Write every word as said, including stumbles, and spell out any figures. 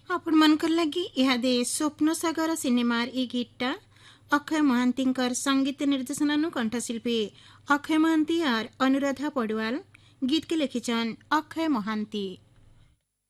आपण मनकर लगी इहादे स्वप्न सागर सिनेमार ई गीतटा अक्षय महांतींकर संगीत निर्देशनानु कंठशिल्पी अक्षय महांती और अनुराधा पडवाल गीत के लिखिछन् अक्षय महांती।